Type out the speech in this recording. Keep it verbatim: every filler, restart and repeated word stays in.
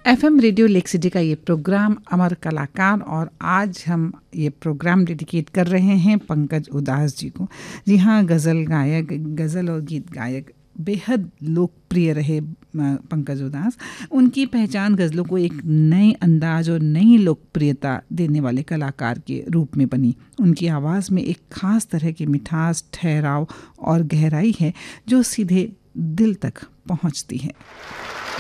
FM radio lake city का ये programme अमर कलाकार, और आज हम ये प्रोग्राम डेडिकेट कर रहे हैं पंकज उदास जी को। जी हाँ, गज़ल गायक, गज़ल और गीत गायक बेहद लोकप्रिय रहे पंकज उदास। उनकी पहचान गज़लों को एक नए अंदाज और नई लोकप्रियता देने वाले कलाकार के रूप में बनी। उनकी आवाज़ में एक ख़ास तरह की मिठास, ठहराव और गहराई है जो सीधे दिल तक पहुंचती है।